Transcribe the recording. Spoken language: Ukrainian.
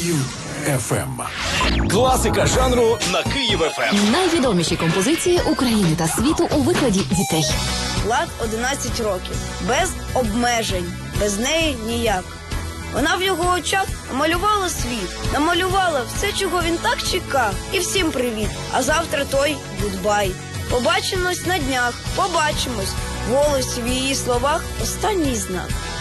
Київ ФМ. Класика жанру на Київ ФМ. Найвідоміші композиції України та світу у викладі дітей. Влад 11 років. Без обмежень. Без неї ніяк. Вона в його очах намалювала світ. Намалювала все, чого він так чекав. І всім привіт. А завтра той гудбай. Побачимось на днях. Побачимось. В голосі в її словах останній знак.